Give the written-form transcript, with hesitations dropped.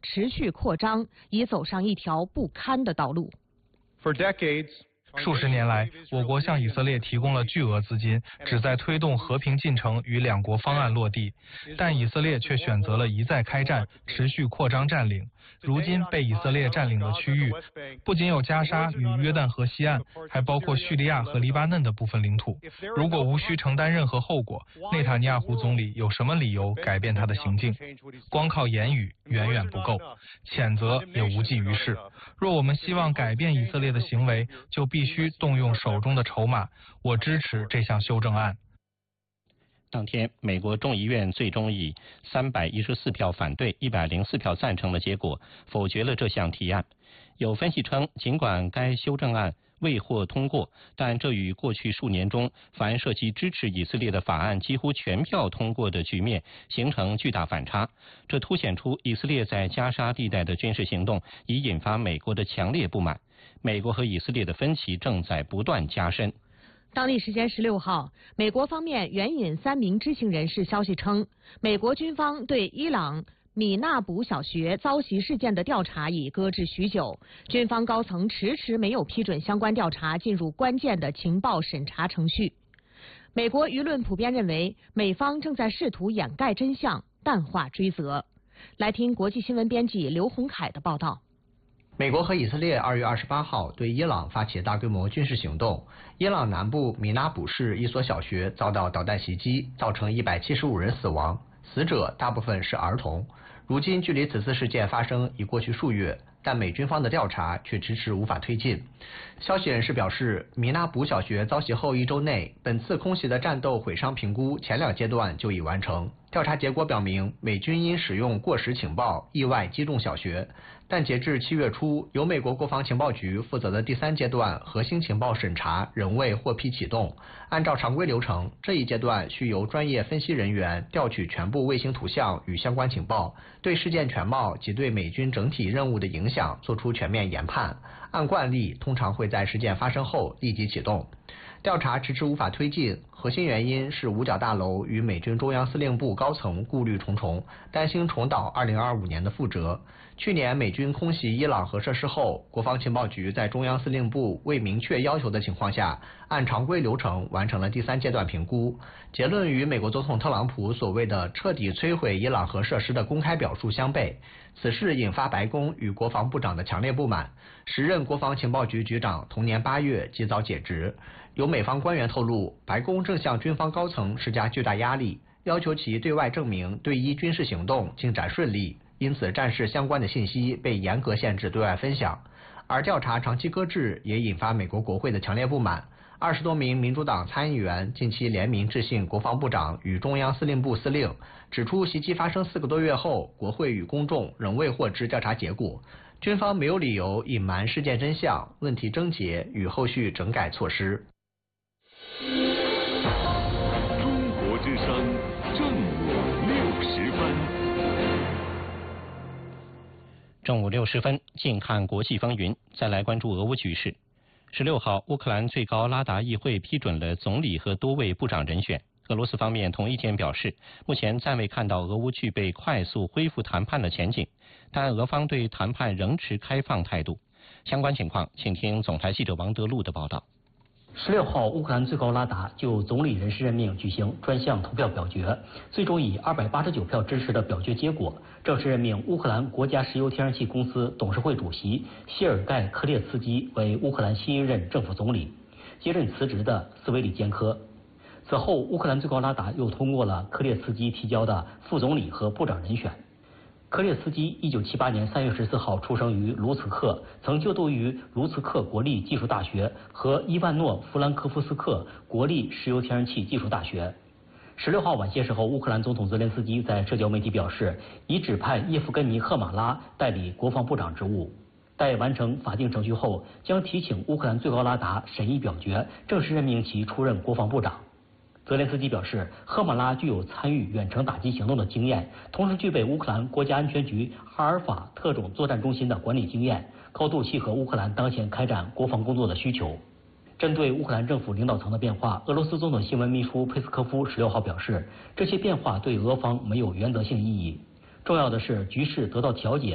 持续扩张，已走上一条不堪的道路。 数十年来，我国向以色列提供了巨额资金，旨在推动和平进程与两国方案落地，但以色列却选择了一再开战，持续扩张占领。如今被以色列占领的区域，不仅有加沙与约旦河西岸，还包括叙利亚和黎巴嫩的部分领土。如果无需承担任何后果，内塔尼亚胡总理有什么理由改变他的行径？光靠言语远远不够，谴责也无济于事。若我们希望改变以色列的行为，就必须动用手中的筹码。我支持这项修正案。 当天，美国众议院最终以314票反对、104票赞成的结果否决了这项提案。有分析称，尽管该修正案未获通过，但这与过去数年中凡涉及支持以色列的法案几乎全票通过的局面形成巨大反差。这凸显出以色列在加沙地带的军事行动已引发美国的强烈不满。美国和以色列的分歧正在不断加深。 当地时间16号，美国方面援引3名知情人士消息称，美国军方对伊朗米纳卜小学遭袭事件的调查已搁置许久，军方高层迟迟没有批准相关调查进入关键的情报审查程序。美国舆论普遍认为，美方正在试图掩盖真相，淡化追责。来听国际新闻编辑刘洪凯的报道。 美国和以色列2月28号对伊朗发起大规模军事行动。伊朗南部米纳卜市一所小学遭到导弹袭击，造成175人死亡，死者大部分是儿童。如今距离此次事件发生已过去数月，但美军方的调查却迟迟无法推进。消息人士表示，米纳卜小学遭袭后1周内，本次空袭的战斗毁伤评估前2阶段就已完成。调查结果表明，美军因使用过时情报意外击中小学，但截至7月初，由美国国防情报局负责的第3阶段核心情报审查仍未获批启动。按照常规流程，这一阶段需由专业分析人员调取全部卫星图像与相关情报，对事件全貌及对美军整体任务的影响做出全面研判。按惯例，通常会在事件发生后立即启动。调查迟迟无法推进，核心原因是五角大楼与美军中央司令部高层顾虑重重，担心重蹈2025年的覆辙。去年美军空袭伊朗核设施后，国防情报局在中央司令部未明确要求的情况下，按常规流程完成了第3阶段评估，结论与美国总统特朗普所谓的彻底摧毁伊朗核设施的公开表述相悖。此事引发白宫与国防部长的强烈不满，时任国防情报局局长同年8月即遭解职。有美方官员透露，白宫正向军方高层施加巨大压力，要求其对外证明对伊军事行动进展顺利，因此战事相关的信息被严格限制对外分享。而调查长期搁置也引发美国国会的强烈不满。20多名民主党参议员近期联名致信国防部长与中央司令部司令，指出袭击发生4个多月后，国会与公众仍未获知调查结果，军方没有理由隐瞒事件真相、问题症结与后续整改措施。 中国之声正午60分。 正午60分，近看国际风云，再来关注俄乌局势。16号，乌克兰最高拉达议会批准了总理和多位部长人选。俄罗斯方面同一天表示，目前暂未看到俄乌具备快速恢复谈判的前景，但俄方对谈判仍持开放态度。相关情况，请听总台记者王德禄的报道。 16号，乌克兰最高拉达就总理人事任命举行专项投票表决，最终以289票支持的表决结果，正式任命乌克兰国家石油天然气公司董事会主席谢尔盖·科列茨基为乌克兰新一任政府总理，接任辞职的斯维里坚科。此后，乌克兰最高拉达又通过了科列茨基提交的副总理和部长人选。科列茨基1978年3月14号出生于卢茨克，曾就读于卢茨克国立技术大学和伊万诺·弗兰科夫斯克国立石油天然气技术大学。16号晚些时候，乌克兰总统泽连斯基在社交媒体表示，已指派叶夫根尼·赫马拉代理国防部长职务。待完成法定程序后，将提请乌克兰最高拉达审议表决，正式任命其出任国防部长。泽连斯基表示，赫马拉具有参与远程打击行动的经验，同时具备乌克兰国家安全局阿尔法特种作战中心的管理经验，高度契合乌克兰当前开展国防工作的需求。针对乌克兰政府领导层的变化，俄罗斯总统新闻秘书佩斯科夫16号表示，这些变化对俄方没有原则性意义，重要的是局势得到调解。